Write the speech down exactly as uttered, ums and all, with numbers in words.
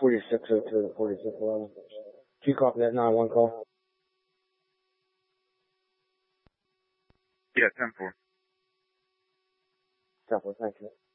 forty-six oh two to forty-six eleven. Do you copy that nine one call? Yeah, ten four. ten four, thank you.